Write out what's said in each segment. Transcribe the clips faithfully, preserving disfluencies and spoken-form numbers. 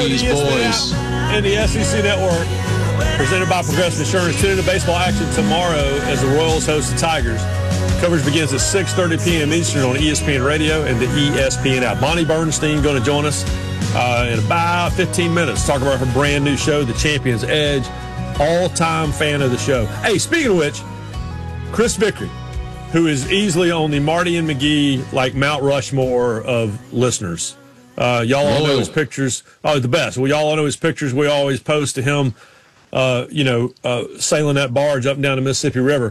these boys. And the S E C Network, presented by Progressive Insurance. Tune into baseball action tomorrow as the Royals host the Tigers. Coverage begins at six thirty p.m. Eastern on E S P N Radio and the E S P N app. Bonnie Bernstein going to join us uh, in about fifteen minutes. Talk about her brand new show, The Champion's Edge. All-time fan of the show. Hey, speaking of which, Chris Vickery, who is easily on the Marty and McGee, like Mount Rushmore of listeners. Uh, y'all all know his pictures. Oh, the best. We all know his pictures. We always post to him, uh, you know, uh, sailing that barge up and down the Mississippi River.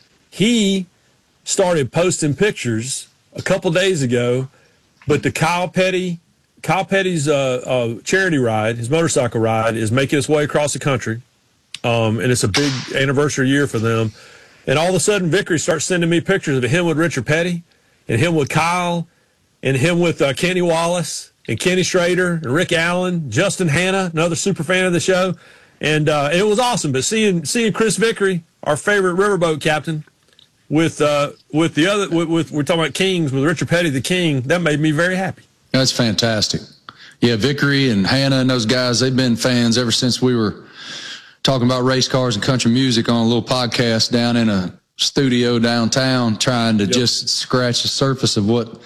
He started posting pictures a couple days ago, but the Kyle Petty, Kyle Petty's uh, uh, charity ride, his motorcycle ride, is making its way across the country, um, and it's a big anniversary year for them. And all of a sudden, Vickery starts sending me pictures of him with Richard Petty, and him with Kyle, and him with uh, Kenny Wallace, and Kenny Schrader, and Rick Allen, Justin Hanna, another super fan of the show. And uh, it was awesome. But seeing seeing Chris Vickery, our favorite riverboat captain, with uh, with the other, with, with we're talking about Kings, with Richard Petty, the King, that made me very happy. That's fantastic. Yeah, Vickery and Hanna and those guys, they've been fans ever since we were talking about race cars and country music on a little podcast down in a studio downtown, trying to yep. just scratch the surface of what,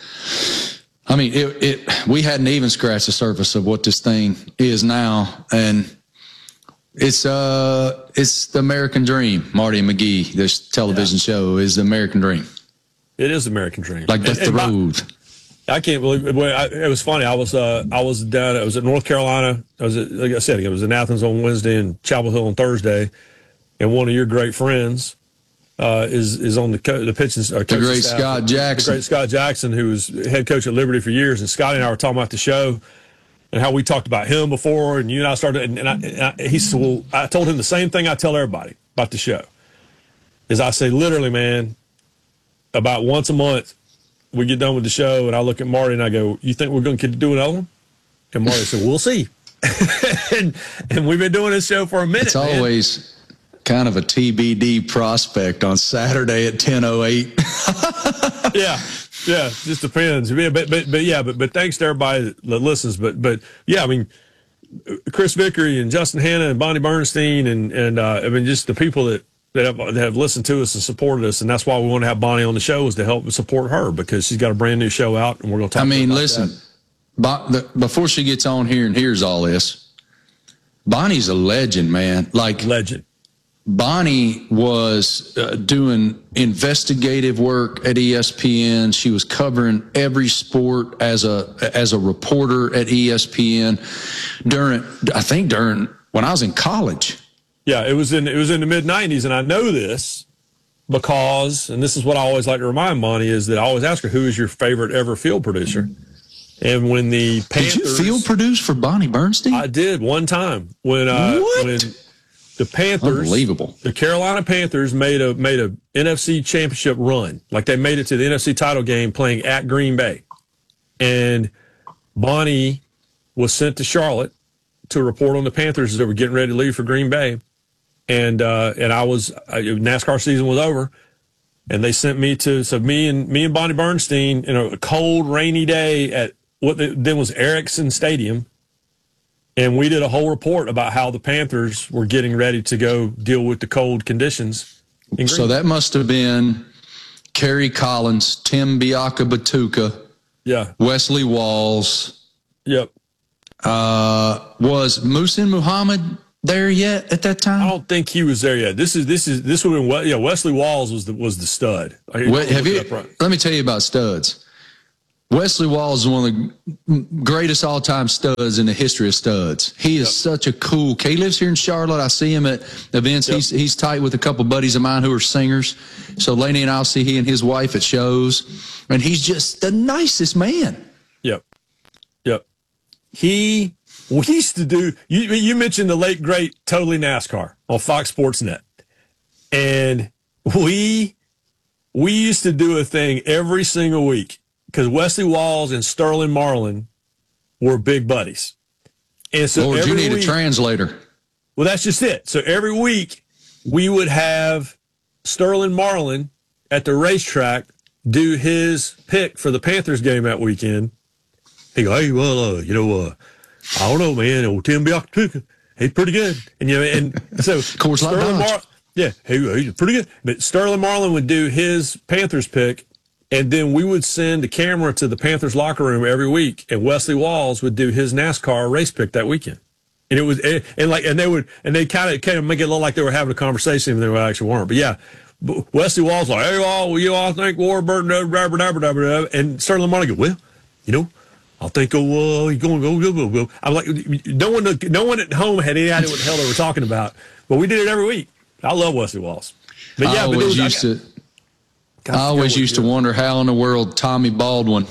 I mean, it, it, we hadn't even scratched the surface of what this thing is now. And it's, uh, it's the American dream. Marty and McGee, this television yeah. show is the American dream. It is the American dream. Like that's and, the and road. My, I can't believe it. It was funny. I was, uh, I was down, I was at North Carolina. I was at, like I said, I was in Athens on Wednesday and Chapel Hill on Thursday. And one of your great friends, Uh, is is on the co- the pitching uh, the great staff. Scott Jackson, the great Scott Jackson, who was head coach at Liberty for years. And Scotty and I were talking about the show and how we talked about him before, and you and I started. And, and, I, and I, he said, "Well, I told him the same thing I tell everybody about the show." Is I say literally, man, about once a month we get done with the show, and I look at Marty and I go, "You think we're going to do another one?" And Marty said, "We'll see." and, and we've been doing this show for a minute. It's always. Man. Kind of a T B D prospect on Saturday at ten oh eight. yeah, yeah, just depends. But but but yeah, but but thanks to everybody that listens. But but yeah, I mean, Chris Vickery and Justin Hanna and Bonnie Bernstein and and uh, I mean just the people that that have, that have listened to us and supported us, and that's why we want to have Bonnie on the show, is to help support her, because she's got a brand new show out, and we're going to talk. I mean, about listen, that. the, before she gets on here and hears all this, Bonnie's a legend, man. Like legend. Bonnie was uh, doing investigative work at E S P N. She was covering every sport as a as a reporter at E S P N during, I think during when I was in college. Yeah, it was in it was in the mid nineties, and I know this because, and this is what I always like to remind Bonnie, is that I always ask her, who is your favorite ever field producer? And when the Panthers, did you field produce for Bonnie Bernstein? I did one time when uh, what? when. The Panthers, unbelievable. The Carolina Panthers made a made a N F C championship run. Like, they made it to the N F C title game playing at Green Bay. And Bonnie was sent to Charlotte to report on the Panthers as they were getting ready to leave for Green Bay. And uh, and I was uh, NASCAR season was over, and they sent me to so me and me and Bonnie Bernstein in a cold, rainy day at what the, then was Ericsson Stadium. And we did a whole report about how the Panthers were getting ready to go deal with the cold conditions. So that must have been Kerry Collins, Tim Biaka-Batuka, yeah, Wesley Walls. Yep. Uh, was Muhsin Muhammad there yet at that time? I don't think he was there yet. This is this is this would have been, yeah, Wesley Walls was the was the stud. What, have you? Let me tell you about studs. Wesley Walls is one of the greatest all-time studs in the history of studs. He is yep. such a cool kid. He lives here in Charlotte. I see him at events. Yep. He's he's tight with a couple buddies of mine who are singers. So Lainey and I'll see he and his wife at shows. And he's just the nicest man. Yep. Yep. He, we used to do, you, you mentioned the late, great Totally NASCAR on Fox Sports Net. And we, we used to do a thing every single week, because Wesley Walls and Sterling Marlin were big buddies. And so Lord, you need week, a translator. Well, that's just it. So every week we would have Sterling Marlin at the racetrack do his pick for the Panthers game that weekend. He go, hey, well, uh, you know, uh, I don't know, man. Old Tim Biakapuka, he's pretty good. And you know, and so of course, Sterling Mar- yeah, he, he's pretty good. But Sterling Marlin would do his Panthers pick, and then we would send a camera to the Panthers locker room every week, and Wesley Walls would do his NASCAR race pick that weekend. And it was, and, and like, and they would, and they kind of, kind of make it look like they were having a conversation, and they actually weren't. But yeah, Wesley Walls like, hey, all you all think Warburton, blah, blah, blah, blah, blah, and Sterling Marlin go, well, you know, I think, oh, uh, he's going to go, go, go, go. I'm like, no one, no one at home had any idea what the hell they were talking about, but we did it every week. I love Wesley Walls. But yeah, I always but was, used I got, to. I always used to wonder how in the world Tommy Baldwin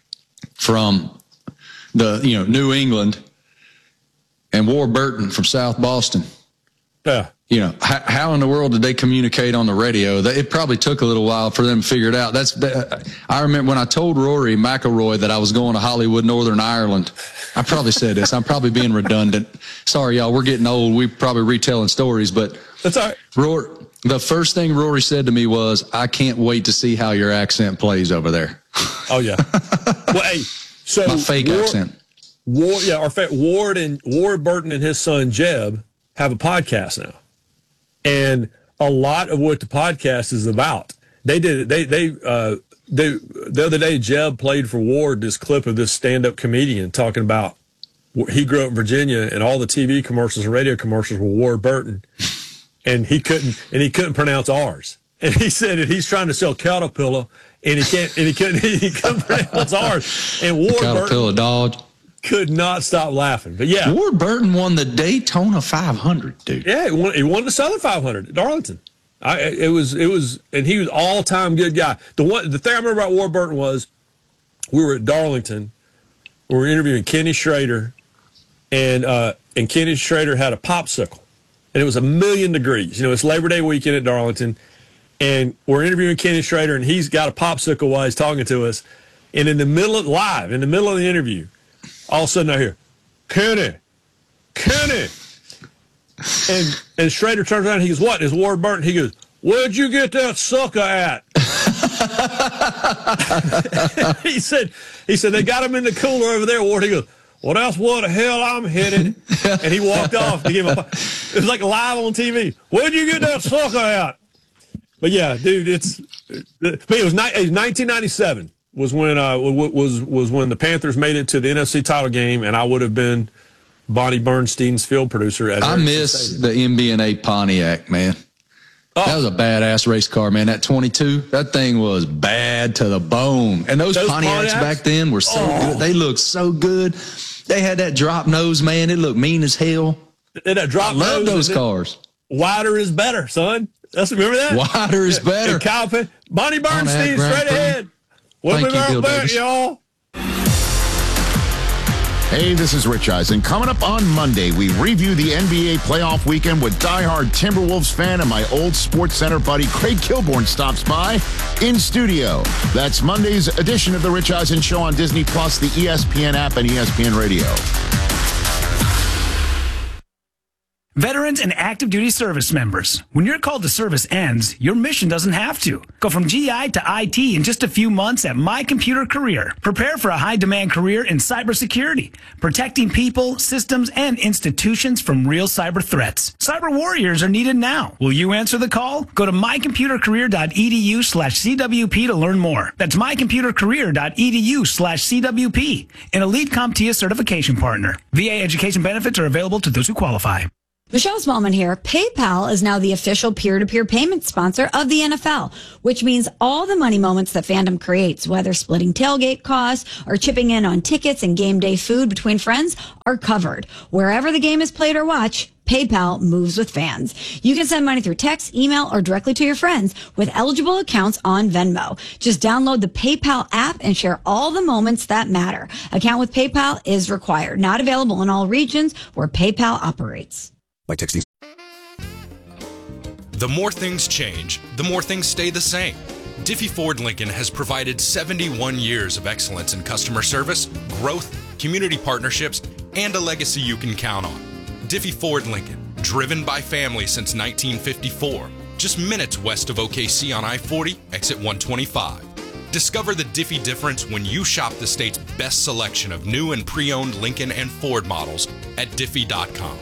from the, you know, New England and Warburton from South Boston. Yeah. You know, how, how in the world did they communicate on the radio? It probably took a little while for them to figure it out. That's, that, I remember when I told Rory McIlroy that I was going to Hollywood, Northern Ireland. I probably said this. I'm probably being redundant. Sorry, y'all. We're getting old. We're probably retelling stories, but that's all right. Rory, the first thing Rory said to me was, I can't wait to see how your accent plays over there. Oh, yeah. Well, hey, so. My fake Ward, accent. Ward, yeah, our fa- Ward and Ward Burton and his son Jeb have a podcast now. And a lot of what the podcast is about, they did, they, they, uh, they, the other day, Jeb played for Ward this clip of this stand-up comedian talking about he grew up in Virginia and all the T V commercials and radio commercials were Ward Burton. And he couldn't, and he couldn't pronounce ours. And he said that he's trying to sell Caterpillar, and he can't, and he couldn't, he couldn't pronounce ours. And Ward Caterpillar Dodge could not stop laughing. But yeah, Ward Burton won the Daytona five hundred, dude. Yeah, he won, he won the Southern five hundred at Darlington. I, it was, it was, and he was all time good guy. The one, the thing I remember about Ward Burton was we were at Darlington, we were interviewing Kenny Schrader, and uh, and Kenny Schrader had a popsicle. And it was a million degrees. You know, it's Labor Day weekend at Darlington. And we're interviewing Kenny Schrader, and he's got a popsicle while he's talking to us. And in the middle of, live, in the middle of the interview, all of a sudden I hear, Kenny, Kenny. And and Schrader turns around and he goes, what? Is Ward Burton? He goes, where'd you get that sucker at? he said, he said, they got him in the cooler over there, Ward. He goes, well, that's what the hell I'm headed. And he walked off to give him a, it was like live on T V. Where'd you get that sucker at? But yeah, dude, it's, it was, it was nineteen ninety-seven was when, uh, was, was when the Panthers made it to the N F C title game, and I would have been Bonnie Bernstein's field producer at I miss the M B N A Pontiac, man. Oh. That was a badass race car, man. That twenty-two, that thing was bad to the bone. And those, those Pontiacs, Pontiacs back then were so oh. good. They looked so good. They had that drop nose, man. It looked mean as hell. And that drop I love nose, those cars. Wider is better, son. That's, remember that? Wider is better. And Kyle Pitt, Bonnie Bernstein, straight ahead. We'll be right back, y'all. Hey, this is Rich Eisen. Coming up on Monday, we review the N B A playoff weekend with diehard Timberwolves fan and my old Sports Center buddy Craig Kilborn stops by in studio. That's Monday's edition of the Rich Eisen Show on Disney Plus, the E S P N app, and E S P N Radio. Veterans and active duty service members, when your call to service ends, your mission doesn't have to. Go from G I to I T in just a few months at My Computer Career. Prepare for a high-demand career in cybersecurity, protecting people, systems, and institutions from real cyber threats. Cyber warriors are needed now. Will you answer the call? Go to mycomputercareer.edu slash CWP to learn more. That's mycomputercareer.edu slash CWP, an elite CompTIA certification partner. V A education benefits are available to those who qualify. Michelle Smallman here. PayPal is now the official peer-to-peer payment sponsor of the N F L, which means all the money moments that fandom creates, whether splitting tailgate costs or chipping in on tickets and game day food between friends, are covered. Wherever the game is played or watched, PayPal moves with fans. You can send money through text, email, or directly to your friends with eligible accounts on Venmo. Just download the PayPal app and share all the moments that matter. Account with PayPal is required. Not available in all regions where PayPal operates. By texting. The more things change, the more things stay the same. Diffie Ford Lincoln has provided seventy-one years of excellence in customer service, growth, community partnerships, and a legacy you can count on. Diffie Ford Lincoln, driven by family since nineteen fifty-four, just minutes west of O K C on I forty, exit one twenty-five. Discover the Diffie difference when you shop the state's best selection of new and pre-owned Lincoln and Ford models at diffie dot com.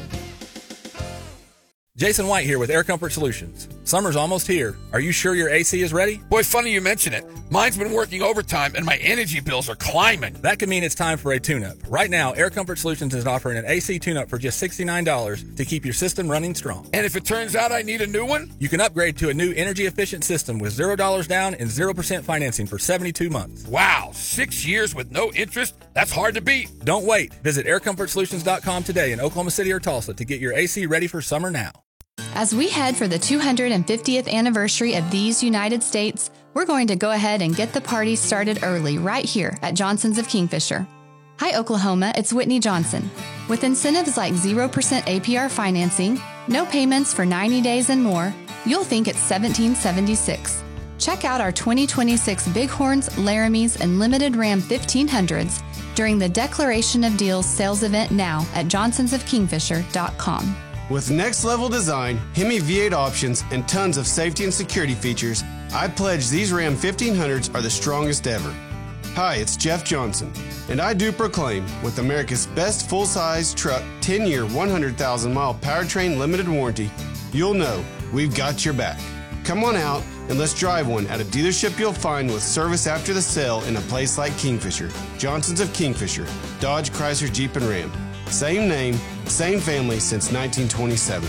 Jason White here with Air Comfort Solutions. Summer's almost here. Are you sure your A C is ready? Boy, funny you mention it. Mine's been working overtime and my energy bills are climbing. That could mean it's time for a tune-up. Right now, Air Comfort Solutions is offering an A C tune-up for just sixty-nine dollars to keep your system running strong. And if it turns out I need a new one? You can upgrade to a new energy-efficient system with zero dollars down and zero percent financing for seventy-two months. Wow, six years with no interest? That's hard to beat. Don't wait. Visit air comfort solutions dot com today in Oklahoma City or Tulsa to get your A C ready for summer now. As we head for the two hundred fiftieth anniversary of these United States, we're going to go ahead and get the party started early right here at Johnson's of Kingfisher. Hi, Oklahoma, it's Whitney Johnson. With incentives like zero percent A P R financing, no payments for ninety days and more, you'll think it's seventeen seventy-six. Check out our twenty twenty-six Bighorns, Laramies, and Limited Ram fifteen hundreds during the Declaration of Deals sales event now at johnsons of kingfisher dot com. With next-level design, Hemi V eight options, and tons of safety and security features, I pledge these Ram fifteen hundreds are the strongest ever. Hi, it's Jeff Johnson, and I do proclaim, with America's best full-size truck ten-year, one hundred thousand mile powertrain limited warranty, you'll know we've got your back. Come on out and let's drive one at a dealership you'll find with service after the sale in a place like Kingfisher. Johnson's of Kingfisher, Dodge, Chrysler, Jeep, and Ram. Same name, same family since nineteen twenty-seven.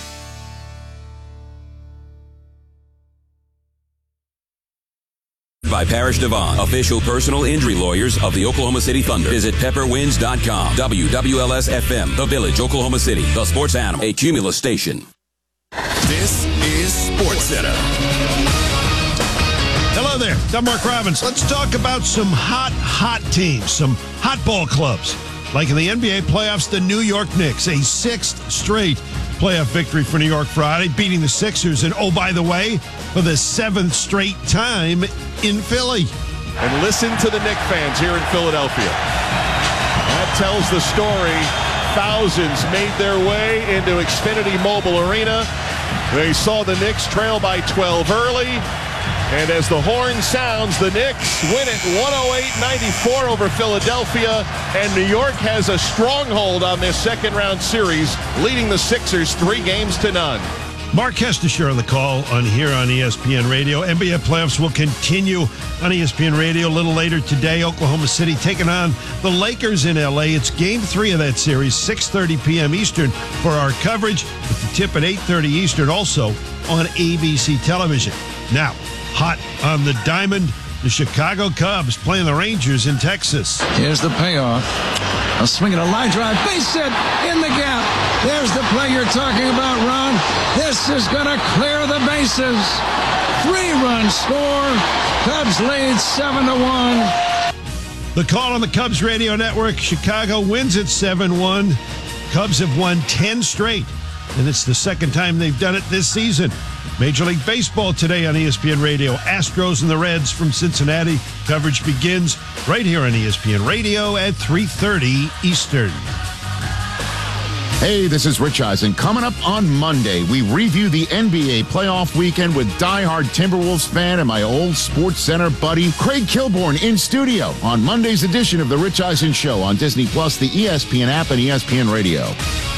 By Parrish Devon, official personal injury lawyers of the Oklahoma City Thunder. Visit pepper wins dot com. W W L S F M, The Village, Oklahoma City. The Sports Animal, a Cumulus station. This is Sports Center. Hello there, I'm Mark Robbins. Let's talk about some hot, hot teams, some hot ball clubs. Like in the N B A playoffs, the New York Knicks, a sixth straight playoff victory for New York Friday, beating the Sixers. And oh, by the way, for the seventh straight time in Philly. And listen to the Knicks fans here in Philadelphia. That tells the story. Thousands made their way into Xfinity Mobile Arena. They saw the Knicks trail by twelve early. And as the horn sounds, the Knicks win it one oh eight ninety-four over Philadelphia. And New York has a stronghold on this second round series, leading the Sixers three games to none. Mark Kestisher on the call on here on E S P N Radio. N B A playoffs will continue on E S P N Radio a little later today. Oklahoma City taking on the Lakers in L A. It's game three of that series, six thirty p.m. Eastern for our coverage, with the tip at eight thirty Eastern, also on A B C television. Now, hot on the diamond, the Chicago Cubs playing the Rangers in Texas. Here's the payoff. A swing and a line drive. Base hit in the gap. There's the play you're talking about, Ron. This is going to clear the bases. Three-run score. Cubs lead seven to one. The call on the Cubs radio network. Chicago wins it seven one. Cubs have won ten straight, and it's the second time they've done it this season. Major League Baseball today on E S P N Radio. Astros and the Reds from Cincinnati. Coverage begins right here on E S P N Radio at three thirty Eastern. Hey, this is Rich Eisen. Coming up on Monday, we review the N B A playoff weekend with diehard Timberwolves fan and my old Sports Center buddy, Craig Kilborn, in studio on Monday's edition of The Rich Eisen Show on Disney Plus, the E S P N app, and E S P N Radio.